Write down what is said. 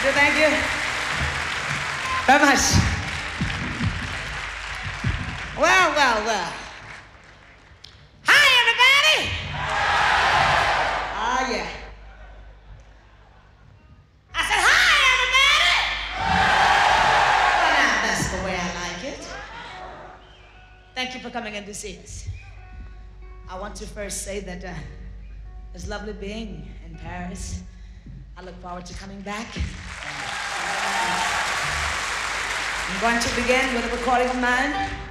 Thank you very much. Well. Hi, everybody. Ah, yeah. I said, hi, everybody. Well, now, that's the way I like it. Thank you for coming in to see us. I want to first say that it's lovely being in Paris. I look forward to coming back. I'm going to begin with a recording of mine.